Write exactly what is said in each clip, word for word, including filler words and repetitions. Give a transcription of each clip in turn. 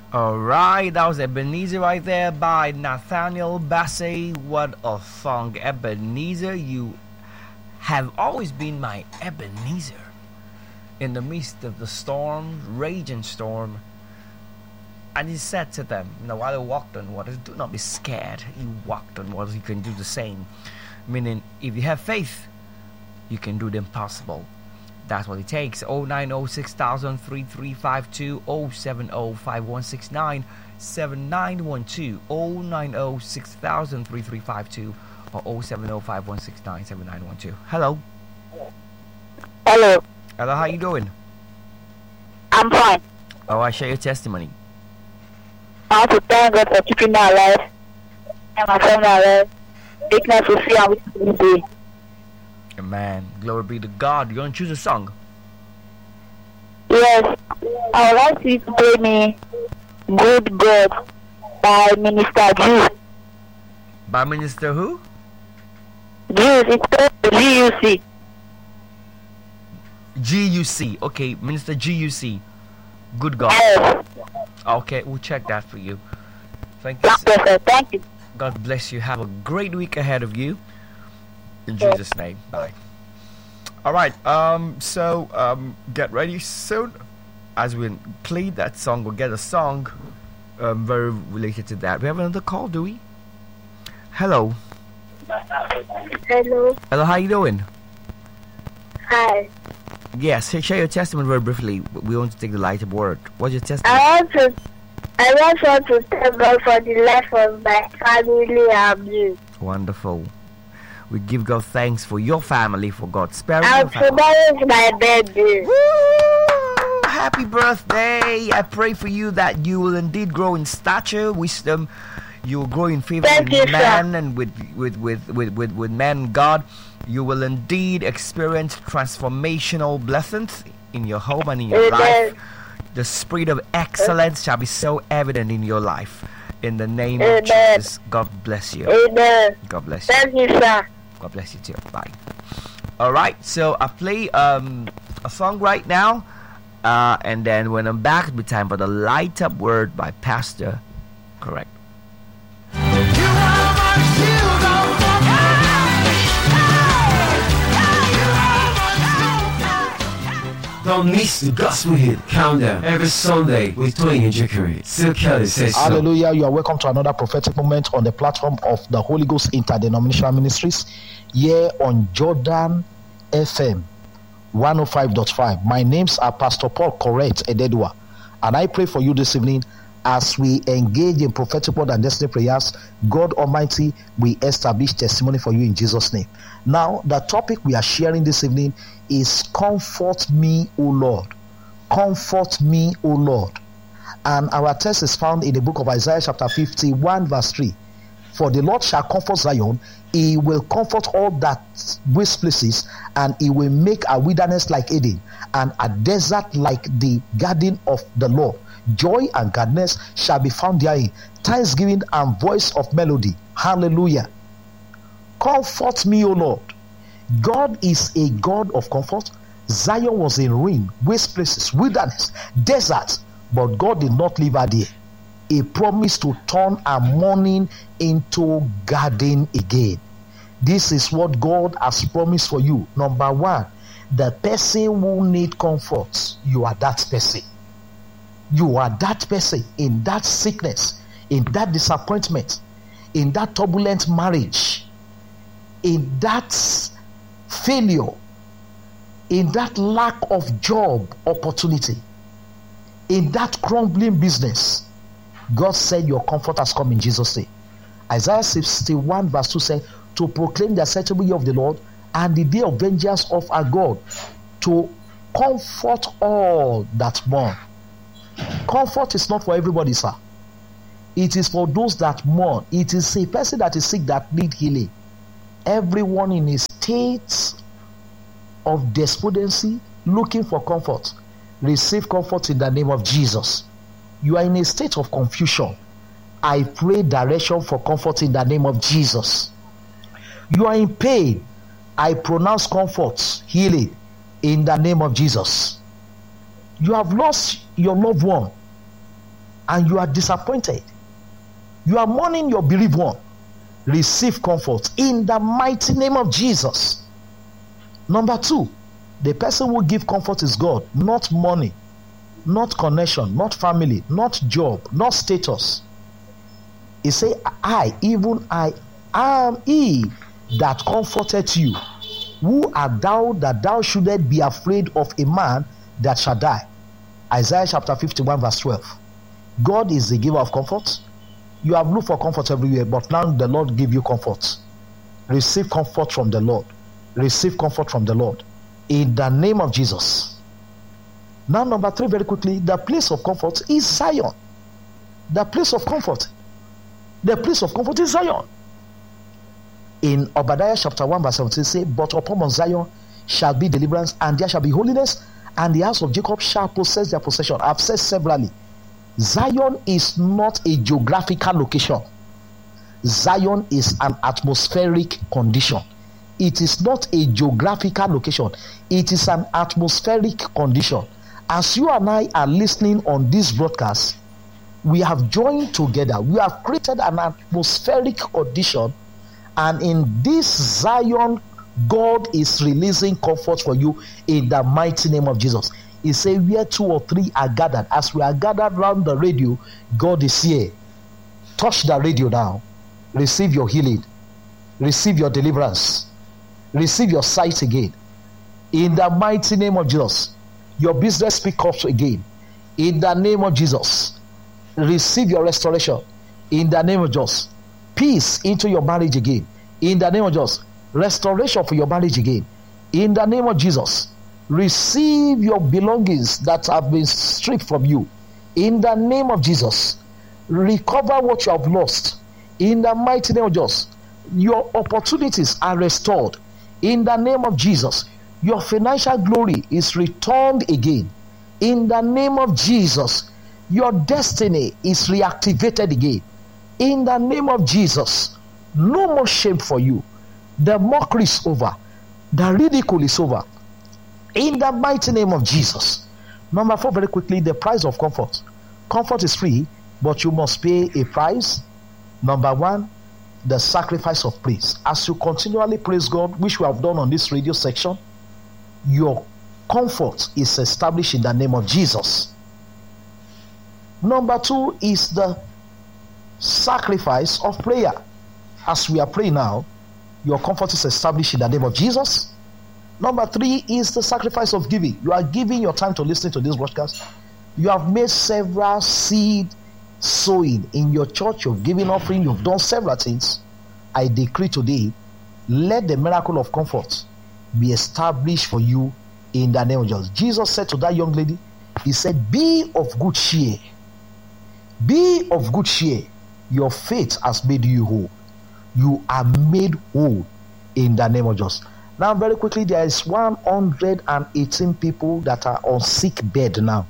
Alright, that was Ebenezer right there by Nathaniel Bassey. What a song. Ebenezer, you have always been my Ebenezer. In the midst of the storm, raging storm, and he said to them, you know, while they walked on waters, do not be scared. You walked on waters, you can do the same. Meaning, if you have faith, you can do the impossible. That's what it takes. oh nine oh six thousand three three five two, oh seven oh five one six nine seven nine one two, oh nine oh six thousand three three five two, or oh seven oh five one six nine seven nine one two. Hello. Hello. Hello, how you doing? I'm fine. Oh, I share your testimony. I want to thank God for keeping me alive and my family alive. Making us to see how we can be. Man, glory be to God. You gonna choose a song? Yes. I would like you to play me Good God by Minister Juice. By Minister who? Juice, it's called G U C. G U C. Okay, Minister G U C. Good God. Yes. Okay, we'll check that for you. Thank you. That's perfect. Thank you. God bless you. Have a great week ahead of you. In Jesus' name. Bye. Alright, um, so um get ready soon. As we play that song, we'll get a song um very related to that. We have another call, do we? Hello. Hello. Hello, how you doing? Hi. Yes, share your testimony very briefly. We want to take the light of word. What's your testimony? I want to I just want to thank God for the life of my family and you. Wonderful. We give God thanks for your family, for God sparing your And family. tomorrow is my birthday. Woo! Happy birthday. I pray for you that you will indeed grow in stature, wisdom. You will grow in favor Thank with you, man sir. and with, with, with, with, with, with man, God. You will indeed experience transformational blessings in your home and in your Amen. life. The spirit of excellence shall be so evident in your life. In the name Amen. of Jesus, God bless you. Amen. God bless you. Thank you, sir. God bless you too. Bye. Alright, so I play um, a song right now. Uh, and then when I'm back, it'll be time for the light up word by Pastor Correct. Don't miss the Gospel Hit Countdown every Sunday with Twain and Jackery. Still Kelly says so. Hallelujah. You are welcome to another prophetic moment on the platform of the Holy Ghost Interdenominational Ministries here on Jordan F M one oh five point five. My names are Pastor Paul Correct Ededua, and I pray for you this evening as we engage in prophetic word and destiny prayers. God Almighty, we establish testimony for you in Jesus' name. Now, the topic we are sharing this evening is Comfort Me, O Lord. Comfort me, O Lord. And our text is found in the book of Isaiah chapter fifty-one verse three. For the Lord shall comfort Zion, he will comfort all that waste places, and he will make a wilderness like Eden, and a desert like the garden of the Lord. Joy and gladness shall be found therein, thanksgiving and voice of melody. Hallelujah. Comfort me, O Lord. God is a God of comfort. Zion was in ruin, waste places, wilderness, desert, but God did not leave her there. He promised to turn her mourning into garden again. This is what God has promised for you. Number one, the person who needs comfort, you are that person. You are that person in that sickness, in that disappointment, in that turbulent marriage, in that failure, in that lack of job opportunity, in that crumbling business. God said your comfort has come in Jesus' name. Isaiah sixty-one verse two said, to proclaim the acceptable year of the Lord and the day of vengeance of our God, to comfort all that mourn. Comfort is not for everybody, sir. It is for those that mourn. It is a person that is sick that need healing. Everyone in a state of despondency looking for comfort, receive comfort in the name of Jesus. You are in a state of confusion. I pray direction for comfort in the name of Jesus. You are in pain. I pronounce comfort, healing in the name of Jesus. You have lost your loved one. and you are disappointed. You are mourning your bereaved one. Receive comfort in the mighty name of Jesus. Number two, the person who gives comfort is God, not money, not connection, not family, not job, not status. He say, I, even I, am he that comforted you. Who art thou that thou shouldest be afraid of a man that shall die? Isaiah chapter fifty-one verse twelve. God is the giver of comfort. You have looked for comfort everywhere, but now the Lord give you comfort. Receive comfort from the Lord. Receive comfort from the Lord. In the name of Jesus. Now number three, very quickly, the place of comfort is Zion. The place of comfort. The place of comfort is Zion. In Obadiah chapter one verse seventeen, say, but upon Mount Zion shall be deliverance, and there shall be holiness, and the house of Jacob shall possess their possession. I've said severally, Zion is not a geographical location. Zion is an atmospheric condition. It is not a geographical location. It is an atmospheric condition. As you and I are listening on this broadcast, we have joined together. We have created an atmospheric condition, and in this Zion, God is releasing comfort for you in the mighty name of Jesus. He said, where two or three are gathered, as we are gathered around the radio, God is here. Touch the radio now. Receive your healing. Receive your deliverance. Receive your sight again. In the mighty name of Jesus. Your business speak up again. In the name of Jesus. Receive your restoration. In the name of Jesus. Peace into your marriage again. In the name of Jesus. Restoration for your marriage again. In the name of Jesus. Receive your belongings that have been stripped from you. In the name of Jesus. Recover what you have lost. In the mighty name of Jesus. Your opportunities are restored. In the name of Jesus. Your financial glory is returned again. In the name of Jesus. Your destiny is reactivated again. In the name of Jesus. No more shame for you. The mockery is over. The ridicule is over. In the mighty name of Jesus. Number four, very quickly, the price of comfort. Comfort is free, but you must pay a price. Number one, the sacrifice of praise. As you continually praise God, which we have done on this radio section, your comfort is established in the name of Jesus. Number two is the sacrifice of prayer. As we are praying now, your comfort is established in the name of Jesus. Number three is the sacrifice of giving. You are giving your time to listen to this broadcast. You have made several seed sowing in your church. You've given offering. You've done several things. I decree today, let the miracle of comfort be established for you in the name of Jesus. Jesus said to that young lady, he said, be of good cheer. Be of good cheer. Your faith has made you whole. You are made whole in the name of Jesus. Now, very quickly, there is one hundred eighteen people that are on sick bed now.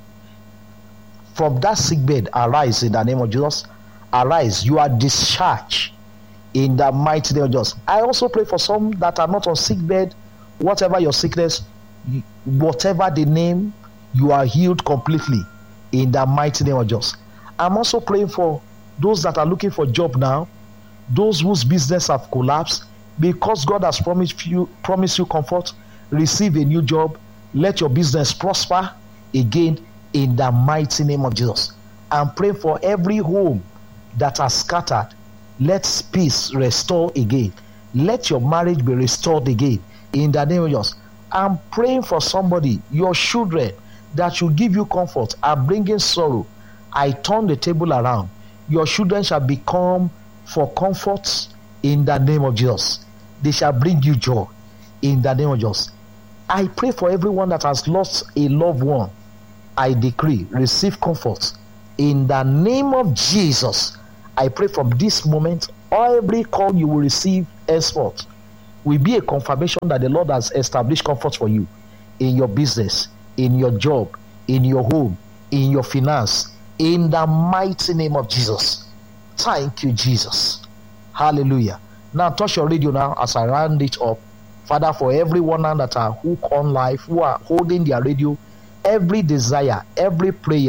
From that sick bed, arise in the name of Jesus. Arise. You are discharged in the mighty name of Jesus. I also pray for some that are not on sick bed. Whatever your sickness, whatever the name, you are healed completely in the mighty name of Jesus. I'm also praying for those that are looking for job now, those whose business have collapsed. Because God has promised you, promised you comfort, receive a new job. Let your business prosper again in the mighty name of Jesus. I'm praying for every home that has scattered. Let peace restore again. Let your marriage be restored again in the name of Jesus. I'm praying for somebody, your children, that should give you comfort are bringing sorrow. I turn the table around. Your children shall become for comfort in the name of Jesus. They shall bring you joy in the name of Jesus. I pray for everyone that has lost a loved one. I decree, receive comfort in the name of Jesus. I pray from this moment, every call you will receive henceforth will be a confirmation that the Lord has established comfort for you in your business, in your job, in your home, in your finance, in the mighty name of Jesus. Thank you, Jesus. Hallelujah. Now touch your radio now as I round it up. Father, for everyone now that are hooked on life, who are holding their radio, every desire, every prayer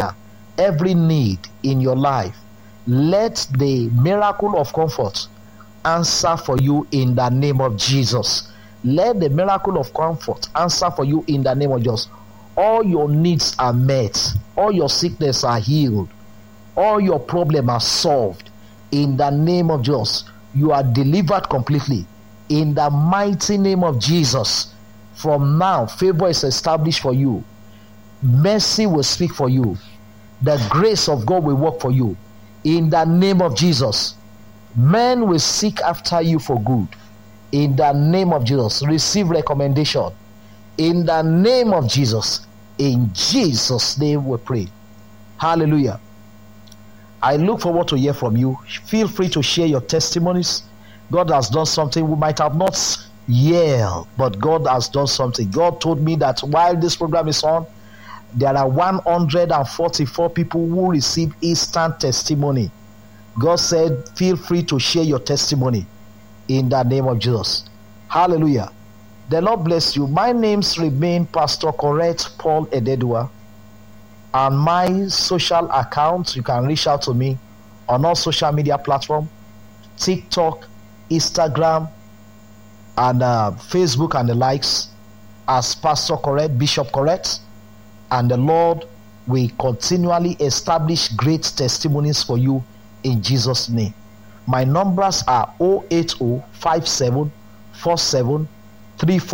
every need in your life. Let the miracle of comfort answer for you in the name of Jesus. Let the miracle of comfort answer for you in the name of Jesus. All your needs are met. All your sickness are healed. All your problems are solved in the name of Jesus. You are delivered completely in the mighty name of Jesus. From now, favor is established for you. Mercy will speak for you. The grace of God will work for you in the name of Jesus. Men will seek after you for good in the name of Jesus. Receive recommendation in the name of Jesus. In Jesus' name we pray. Hallelujah. I look forward to hear from you. Feel free to share your testimonies. God has done something we might have not yelled, but God has done something. God told me that while this program is on, there are one hundred forty-four people who receive instant testimony. God said, feel free to share your testimony in the name of Jesus. Hallelujah. The Lord bless you. My names remain Pastor Correct Paul Ededua. And my social accounts, you can reach out to me on all social media platforms, TikTok, Instagram, and uh, Facebook and the likes, as Pastor Correct, Bishop Correct. And the Lord will continually establish great testimonies for you in Jesus' name. My numbers are zero eight zero five seven four seven three four